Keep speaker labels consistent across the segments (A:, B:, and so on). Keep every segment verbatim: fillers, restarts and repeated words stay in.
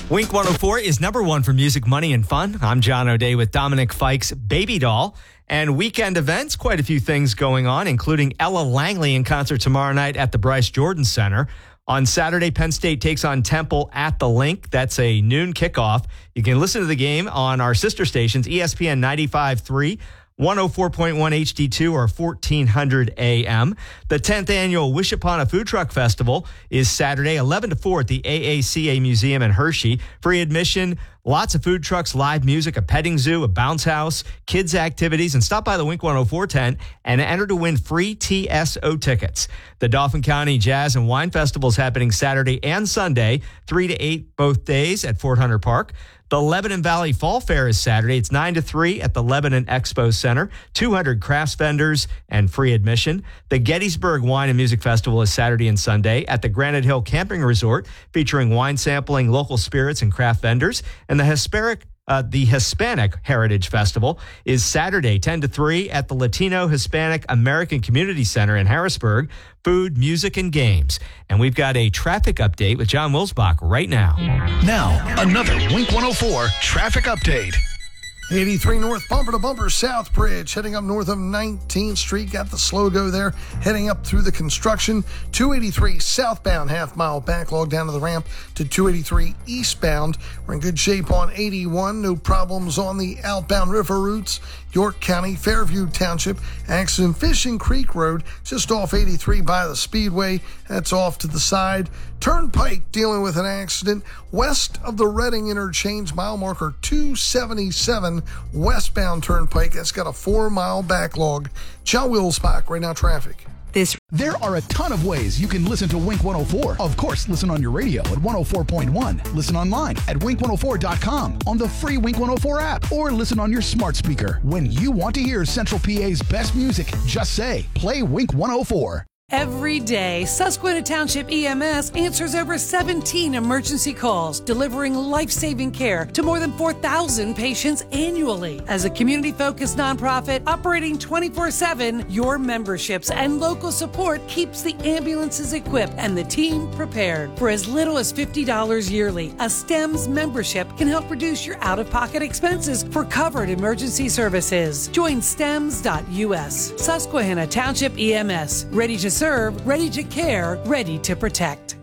A: Wink one oh four is number one for music, money, and fun. I'm John O'Day with Dominic Fike's Baby Doll. And weekend events, quite a few things going on, including Ella Langley in concert tomorrow night at the Bryce Jordan Center. On Saturday, Penn State takes on Temple at the Link. That's a noon kickoff. You can listen to the game on our sister stations, E S P N ninety-five point three, one oh four point one H D two, or fourteen hundred A M. The tenth annual Wish Upon a Food Truck Festival is Saturday, eleven to four at the A A C A Museum in Hershey. Free admission, lots of food trucks, live music, a petting zoo, a bounce house, kids activities, and stop by the Wink one oh four tent and enter to win free T S O tickets. The Dauphin County Jazz and Wine Festival is happening Saturday and Sunday, three to eight both days at Fort Hunter Park. The Lebanon Valley Fall Fair is Saturday. It's nine to three at the Lebanon Expo Center. two hundred crafts vendors and free admission. The Gettysburg Wine and Music Festival is Saturday and Sunday at the Granite Hill Camping Resort, featuring wine sampling, local spirits, and craft vendors. And the Hispanic Uh, the Hispanic Heritage Festival is Saturday, ten to three at the Latino Hispanic American Community Center in Harrisburg. Food, music, and games. And we've got a traffic update with John Wilsbach right now.
B: Now, another Wink one oh four traffic update.
C: eighty-three north, bumper to bumper, South Bridge, heading up north of nineteenth Street. Got the slow go there, heading up through the construction. two eighty-three southbound, half mile backlog down to the ramp to two eighty-three eastbound. We're in good shape on eighty-one. No problems on the outbound river routes. York County, Fairview Township, accident Fishing Creek Road, just off eighty-three by the Speedway. That's off to the side. Turnpike dealing with an accident west of the Reading Interchange, mile marker two seventy-seven, westbound Turnpike. That's got a four-mile backlog. John Wilsbach, right now traffic.
B: This. There are a ton of ways you can listen to Wink one oh four. Of course, listen on your radio at one oh four point one. Listen online at wink one oh four dot com, on the free Wink one oh four app, or listen on your smart speaker. When you want to hear Central P A's best music, just say, play Wink one oh four.
D: Every day, Susquehanna Township E M S answers over seventeen emergency calls, delivering life-saving care to more than four thousand patients annually. As a community-focused nonprofit operating twenty-four seven, your memberships and local support keeps the ambulances equipped and the team prepared. For as little as fifty dollars yearly, a STEMS membership can help reduce your out-of-pocket expenses for covered emergency services. Join stems dot U S. Susquehanna Township E M S, ready to serve, ready to care, ready to protect.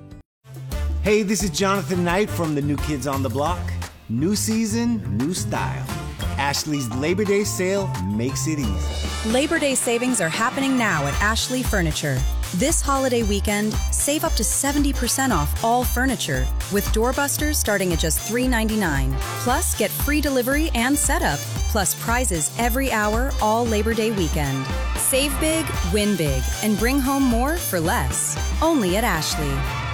E: Hey, this is Jonathan Knight from the New Kids on the Block. New season, new style. Ashley's Labor Day sale makes it easy.
F: Labor Day savings are happening now at Ashley Furniture. This holiday weekend, save up to seventy percent off all furniture, with doorbusters starting at just three ninety-nine. Plus, get free delivery and setup, plus prizes every hour all Labor Day weekend. Save big, win big, and bring home more for less. Only at Ashley.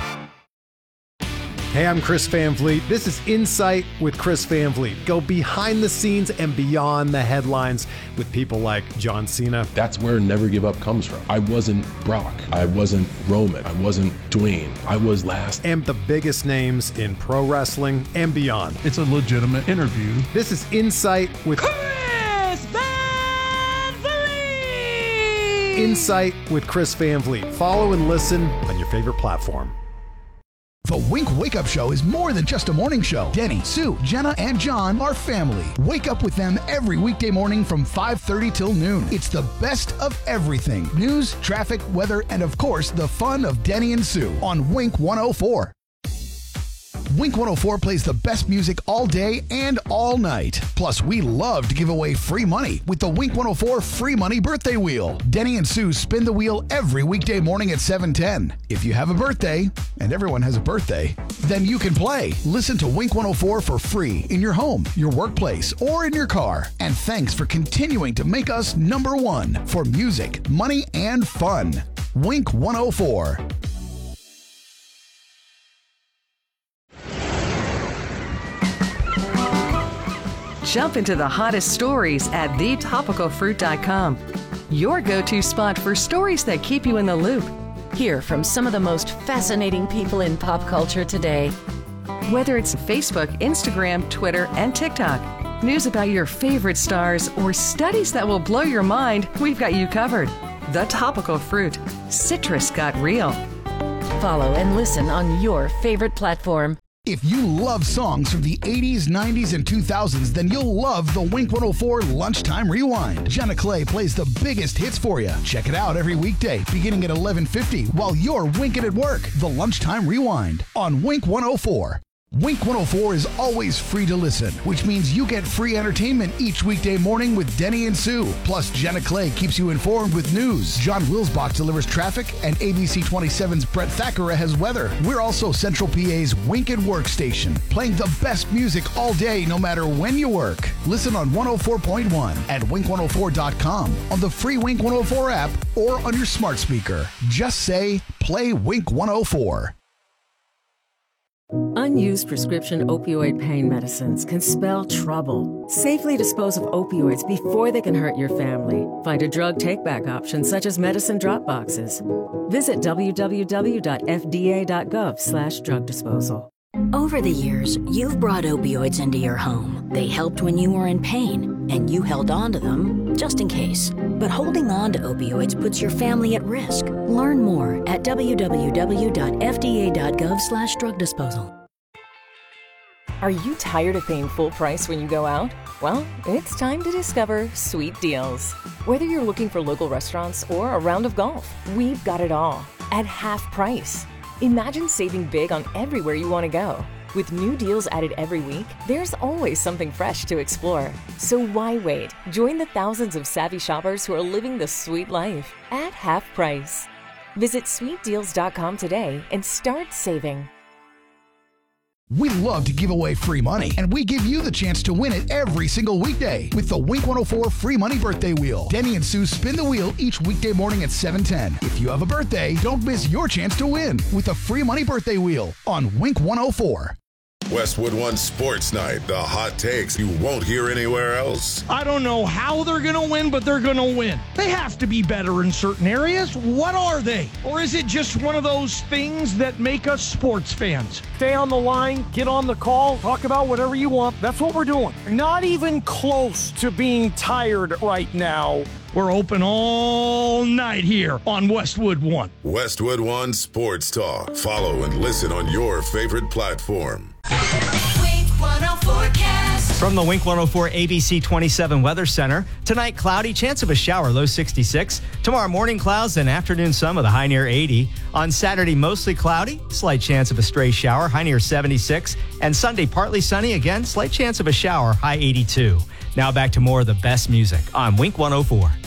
G: Hey, I'm Chris Van Vliet. This is Insight with Chris Van Vliet. Go behind the scenes and beyond the headlines with people like John Cena.
H: That's where Never Give Up comes from. I wasn't Brock. I wasn't Roman. I wasn't Dwayne. I was last.
G: And the biggest names in pro wrestling and beyond.
I: It's a legitimate interview.
G: This is Insight with
J: Chris Van Vliet.
G: Insight with Chris Van Vliet. Follow and listen on your favorite platform.
B: The Wink Wake Up Show is more than just a morning show. Denny, Sue, Jenna, and John are family. Wake up with them every weekday morning from five thirty till noon. It's the best of everything. News, traffic, weather, and of course, the fun of Denny and Sue on Wink one oh four. Wink one oh four plays the best music all day and all night. Plus, we love to give away free money with the Wink one oh four Free Money Birthday Wheel. Denny and Sue spin the wheel every weekday morning at seven ten. If you have a birthday, and everyone has a birthday, then you can play. Listen to Wink one oh four for free in your home, your workplace, or in your car. And thanks for continuing to make us number one for music, money, and fun. Wink one oh four.
K: Jump into the hottest stories at the topical fruit dot com. Your go-to spot for stories that keep you in the loop.
L: Hear from some of the most fascinating people in pop culture today.
K: Whether it's Facebook, Instagram, Twitter, and TikTok, news about your favorite stars, or studies that will blow your mind, we've got you covered. The Topical Fruit. Citrus got real.
L: Follow and listen on your favorite platform.
B: If you love songs from the eighties, nineties, and two thousands, then you'll love the Wink one oh four Lunchtime Rewind. Jenna Clay plays the biggest hits for you. Check it out every weekday, beginning at eleven fifty, while you're winking at work. The Lunchtime Rewind on Wink one oh four. Wink one oh four is always free to listen, which means you get free entertainment each weekday morning with Denny and Sue. Plus, Jenna Clay keeps you informed with news. John Wilsbach delivers traffic, and A B C twenty-seven's Brett Thackeray has weather. We're also Central P A's Wink at Work station, playing the best music all day, no matter when you work. Listen on one oh four point one at wink one oh four dot com, on the free Wink one oh four app, or on your smart speaker. Just say, play Wink one oh four.
L: Unused prescription opioid pain medicines can spell trouble. Safely dispose of opioids before they can hurt your family. Find a drug take-back option such as medicine drop boxes. Visit w w w dot f d a dot gov slash drug disposal.
I: Over the years, you've brought opioids into your home. They helped when you were in pain, and you held on to them just in case. But holding on to opioids puts your family at risk. Learn more at w w w dot f d a dot gov slash drug disposal.
K: Are you tired of paying full price when you go out? Well, it's time to discover Sweet Deals. Whether you're looking for local restaurants or a round of golf, we've got it all at half price. Imagine saving big on everywhere you want to go. With new deals added every week, there's always something fresh to explore. So why wait? Join the thousands of savvy shoppers who are living the sweet life at half price. Visit sweet deals dot com today and start saving.
B: We love to give away free money, and we give you the chance to win it every single weekday with the Wink one oh four Free Money Birthday Wheel. Denny and Sue spin the wheel each weekday morning at seven ten. If you have a birthday, don't miss your chance to win with the Free Money Birthday Wheel on Wink one oh four.
M: Westwood One Sports Night, the hot takes you won't hear anywhere else.
N: I don't know how they're going to win, but they're going to win. They have to be better in certain areas. What are they? Or is it just one of those things that make us sports fans? Stay on the line, get on the call, talk about whatever you want. That's what we're doing. Not even close to being tired right now. We're open all night here on Westwood One.
M: Westwood One Sports Talk. Follow and listen on your favorite platform.
A: Wink one oh four cast. From the Wink one oh four A B C twenty-seven Weather Center. Tonight, cloudy, chance of a shower, low sixty-six. Tomorrow, morning clouds and afternoon sun with a high near eighty. On Saturday, mostly cloudy, slight chance of a stray shower, high near seventy-six. And Sunday, partly sunny, again, slight chance of a shower, high eighty-two. Now back to more of the best music on Wink one oh four.